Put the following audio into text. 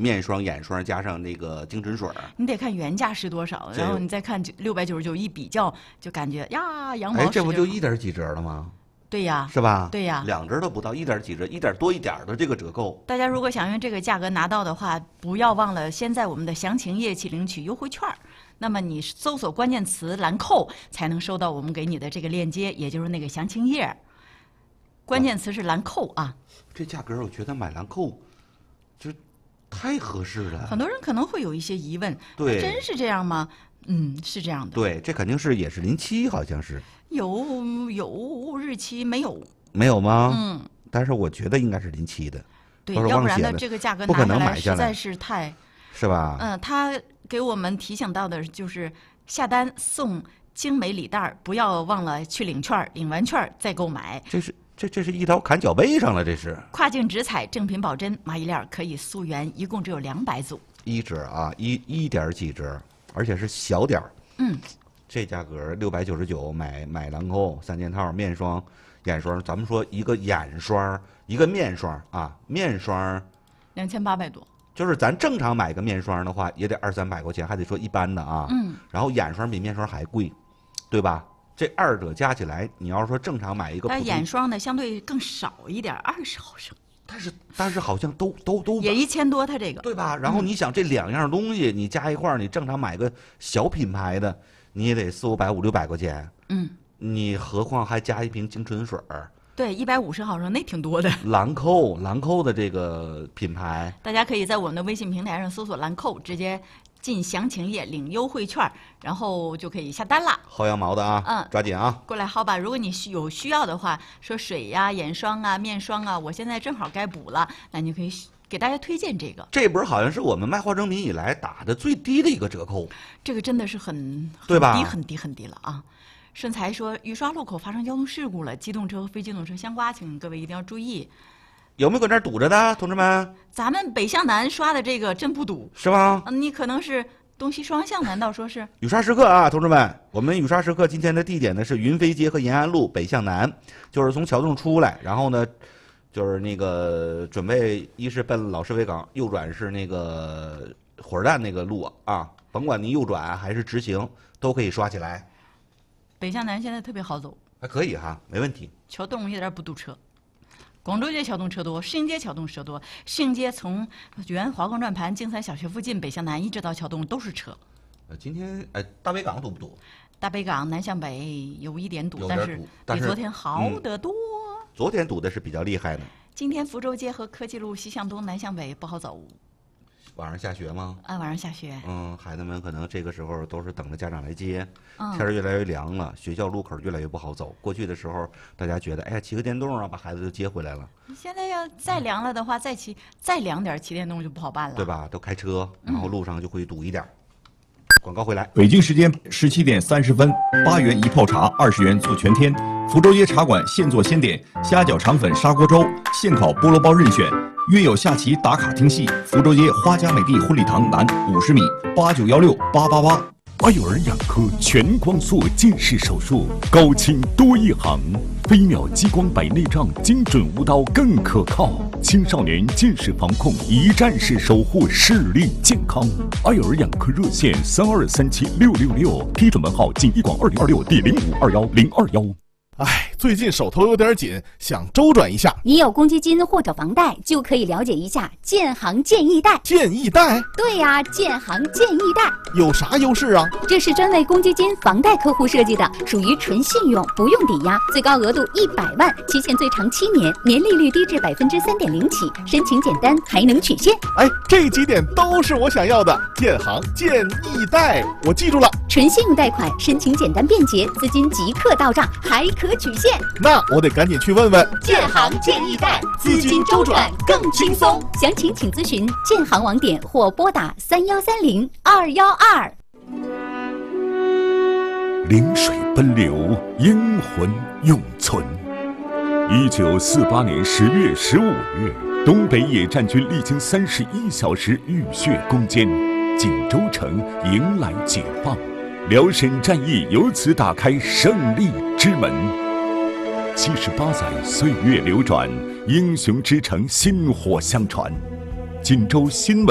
面霜、眼霜加上那个精纯水。 你得看原价是多少，然后你再看699一比较，就感觉呀，羊毛。 这不就1点几折了吗？ 对呀， 是吧？ 对呀 ，2折都不到，1点几折，1点多一点的这个折扣。 大家如果想用这个价格拿到的话，不要忘了先在我们的详情页去领取优惠券。那么你搜索关键词兰蔻，才能收到我们给你的这个链接，也就是那个详情页。关键词是兰蔻啊。 这价格我觉得买兰蔻就太合适了。 很多人可能会有一些疑问， 对， 真是这样吗？是这样的。 对，这肯定也是临期，好像是。 有日期没有？ 没有吗？但是我觉得应该是临期的。 对，要不然呢，这个价格不可能拿买下来， 实在是太， 是吧？ 他给我们提醒到的就是下单送精美礼袋，不要忘了去领券，领完券再购买。 这是一刀砍脚背上了，这是。 跨境直采正品保真麻衣链可以溯源，一共只有200组。 1折啊，1点几折，而且是小点儿。这价格699买兰蔻3件套，面霜、眼霜，咱们说一个眼霜，一个面霜啊，面霜 2800多。 就是咱正常买个面霜的话，也得200-300块钱，还得说一般的啊。然后眼霜比面霜还贵，对吧？这2者加起来，你要说正常买一个， 但眼霜呢相对更少一点，20毫升。 但是好像都也1000多，它这个对吧？然后你想这2样东西，你加一块儿，你正常买个小品牌的，你也得400-500-600块钱。你何况还加一瓶精纯水儿？ 对，150毫升那挺多的。 兰蔻的这个品牌， 大家可以在我们的微信平台上搜索兰蔻，直接进详情页领优惠券，然后就可以下单了。 薅羊毛的啊，抓紧啊， 过来薅吧。如果你有需要的话，说水呀、眼霜啊、面霜啊，我现在正好该补了，那你可以给大家推荐这个。 这波好像是我们卖化妆品以来打的最低的一个折扣。 这个真的是很低了啊！顺才说，雨刷路口发生交通事故了，机动车和非机动车相刮，请各位一定要注意。 有没有搁那儿堵着的，同志们？ 咱们北向南刷的这个真不堵， 是吗？ 你可能是东西双向，难道说是？ 雨刷时刻啊，同志们，我们雨刷时刻今天的地点呢是云飞街和延安路北向南，就是从桥洞出来，然后呢，就是那个准备一是奔老市委港，右转是那个火车站那个路啊，甭管你右转还是直行，都可以刷起来。 北向南现在特别好走， 还可以哈，没问题。 桥洞一点不堵车。广州街桥洞车多，适应街桥洞车多。适应街从原华光转盘、径山小学附近北向南一直到桥洞都是车。 今天大北港堵不堵？ 大北港南向北有一点堵，但是比昨天好得多。 昨天堵的是比较厉害的。 今天福州街和科技路西向东南向北不好走。 晚上下学吗？ 晚上下学。 孩子们可能这个时候都是等着家长来接。天儿越来越凉了，学校路口越来越不好走。过去的时候，大家觉得，哎呀，骑个电动啊，把孩子就接回来了。 现在要再凉了的话，再凉点，骑电动就不好办了， 对吧？都开车，然后路上就会堵一点。广告回来。 北京时间17点30分，8元一泡茶，20元做全天。福州街茶馆现做现点，虾饺肠粉砂锅粥，现烤菠萝包任选。约有下棋打卡听戏，福州街花家美地婚礼堂南50米，89168888。 爱尔眼科全光速近视手术，高清多一行，飞秒激光白内障，精准无刀更可靠。青少年近视防控一站式守护视力健康。爱尔眼科热线32376666，批准门号锦艺广2026第0521021。 最近手头有点紧，想周转一下。 你有公积金或者房贷，就可以了解一下建行建议贷。 建议贷？ 对呀，建行建议贷有啥优势啊？ 这是专为公积金、房贷客户设计的，属于纯信用，不用抵押，最高额度100万，期限最长7年，年利率低至3.0%起，申请简单，还能取现。 这几点都是我想要的。建行建议贷，我记住了。 纯信用贷款，申请简单便捷，资金即刻到账，还可取现。 那我得赶紧去问问。 建行建议贷，资金周转更轻松。详情请咨询建行网点或拨打3130212。 临水奔流，英魂永存。1948年10月15日，东北野战军历经31小时浴血攻坚，锦州城迎来解放，辽沈战役由此打开胜利之门。78载岁月流转，英雄之城薪火相传。锦州新闻